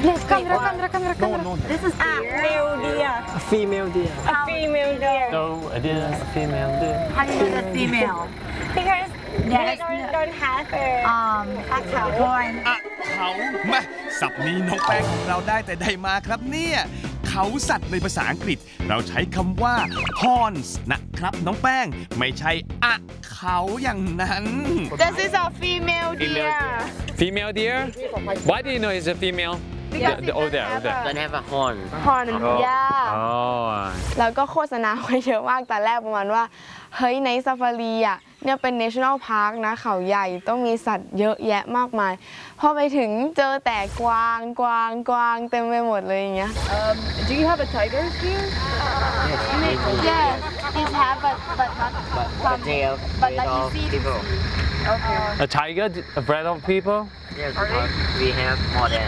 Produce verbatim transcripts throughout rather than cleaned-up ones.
Yes, camera, camera, camera, No, camera. no. This is a male deer. A female deer. A female deer. So it is a female deer. How do you know the female? Because they Yes. don't, don't have a Um, a point. อะเขาแม่ศัพท์นี้น้องแป้งของเราได้แต่ใดมาครับเนี่ยเขาสัตว์ในภาษาอังกฤษเราใช้คำว่า horns นะครับน้องแป้งไม่ใช่อะเขาอย่างนั้น This is a female deer. Female deer? Why do you know it's a female? Because The- the- oh, it there, doesn't oh, there. have Don't have a horn. Horn. Oh. Yeah. Oh. แล้วก็โฆษณาไว้เยอะมากแต่แรกประมาณว่า เฮ้ยในซาฟารีอ่ะเนี่ยเป็น national park นะเขาใหญ่ต้องมีสัตว์เยอะแยะมากมาย พอไปถึงเจอแต่กวางกวางกวางเต็มไปหมดเลยอย่างเงี้ย Um, do you have a tiger here? Yeah, it have but but not But, from. but they are but afraid like you of see this- people. Okay. A tiger afraid of people? Yes, because we have more than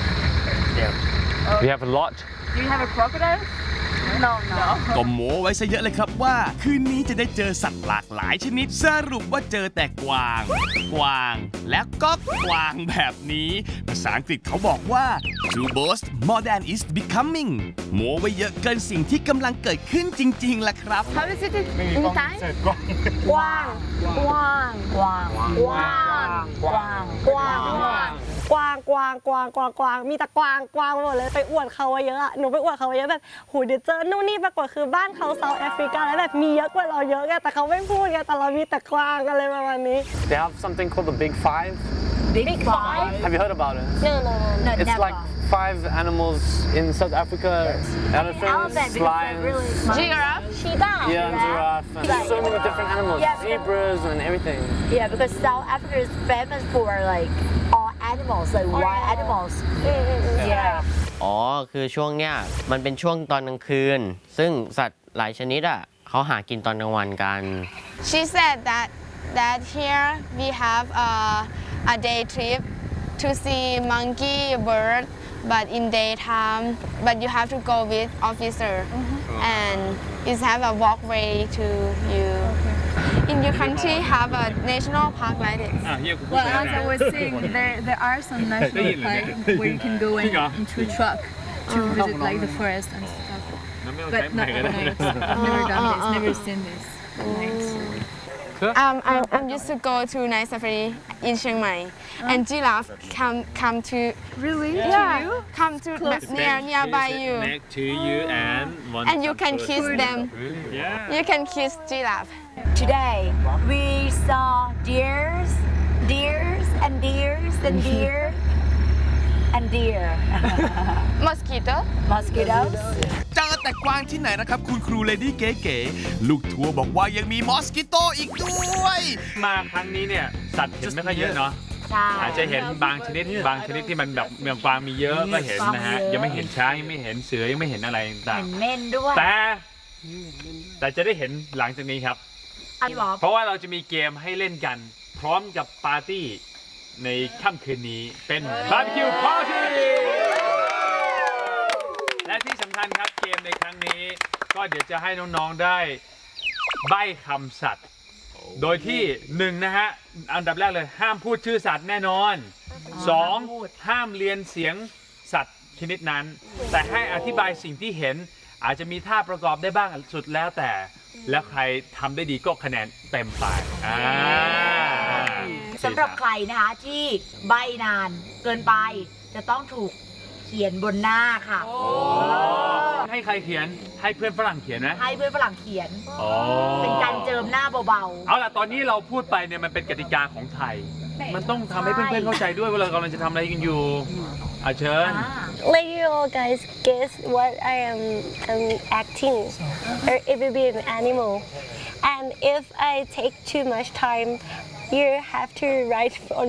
them. We have a lot. Do you have a crocodile? No, no. ก็โม้ไว้ซะเยอะเลยครับว่า คืนนี้จะได้เจอสัตว์หลากหลายชนิดสรุปว่าเจอแต่กวาง กวาง และก็กวางแบบนี้ ภาษาอังกฤษเขาบอกว่า to boast more than is becoming โม้ไว้เยอะเกินสิ่งที่กำลังเกิดขึ้นจริงๆล่ะครับ How is it in Thai? กวางกวางกวางกวางกวางกวางกวางกวางกวางกวางกวางมีแต่กวางกวางไปหมดเลยไปอวดเขาไว้เยอะอะหนูไปอวดเขาไว้เยอะแบบโหเดี๋ยวเจอนู่นนี่ปรากฏคือบ้านเขาเซาท์แอฟริกาแล้วแบบมีเยอะกว่าเราเยอะไงแต่เขาไม่พูดไงแต่เรามีแต่กวางอะไรประมาณนี้ They have something called the Big Five. Big five? Have you heard about it? no no no No, It's never. like five animals in South Africa. Elephants, Elephant, because lions. they're really smart. Giraffe cheetah Yeah, and giraffe, and Right. so many different animals, Yeah, because- zebras and everything. Yeah, because South Africa is famous for like all animals, like wild animals. Yeah. อ๋อ คือช่วงเนี้ยมันเป็นช่วงตอนกลางคืน ซึ่งสัตว์หลายชนิดอ่ะเขาหากินตอนกลางวันกัน She said that that here we have a, a day trip to see monkey, bird, but in daytime, but you have to go with officer, and it's have a walkway to you. In your country, have a national park like this. Well, as I was saying, there there are some national parks where you can go in, into a truck to visit like the forest and stuff. But not at night. I've never done this, never seen this at night. Um, I'm, I'm used to go to night safari in Chiang Mai, and giraffe come come to Really? yeah To you? come to near nearby you, next to you and want and you some can food. kiss them. Yeah. You can kiss giraffe. Today we saw deers, deers and deers and deer and deer. Mosquito. Mosquitoes. เจอแต่กวางที่ไหนนะครับคุณครูเลดี้เก๋ๆลูกทัวร์บอกว่ายังมีมอสกิโตอีกด้วยมาครั้งนี้เนี่ยสัตว์เห็นไม่ค่อยเยอะเนาะใช่อาจจะเห็นบางชนิดบางชนิดที่มันแบบเมืองกวางมีเยอะก็เห็นนะฮะยังไม่เห็นช้างยังไม่เห็นเสือยังไม่เห็นอะไรต่างเห็นเม่นด้วยๆแต่แต่จะได้เห็นหลังจากนี้ครับอันบอกเพราะว่าเราจะมีเกมให้เล่นกัน พร้อมกับปาร์ตี้ในค่ำคืนนี้เป็นบาร์บีคิวปาร์ตี้และที่สำคัญครับเกมในครั้งนี้ก็เดี๋ยวจะให้น้องๆได้ใบ้คำสัตว์ โดยที่หนึ่งนะฮะอันดับแรกเลยห้ามพูดชื่อสัตว์แน่นอนสองห้ามเรียนเสียงสัตว์ชนิดนั้น แต่ให้อธิบายสิ่งที่เห็นอาจจะมีท่าประกอบได้บ้างสุดแล้วแต่ แล้วใครทำได้ดีก็คะแนนเต็มไปอ่าสำหรับใครนะคะที่ใบนานเกินไปจะต้องถูกเขียนบนหน้าค่ะให้ใครเขียนให้เพื่อนฝรั่งเขียนนะให้เพื่อนฝรั่งเขียนอ๋อเป็นการเจิมหน้าเบาเอาล่ะตอนนี้เราพูดไปเนี่ยมันเป็นกติกาของไทย มันต้องทำให้เพื่อนๆเข้าใจด้วยว่าเรากำลังจะทำอะไรกันอยู่อาเชิญ Let you all guys guess what I am um, acting, or it will be an animal. And if I take too much time, you have to write on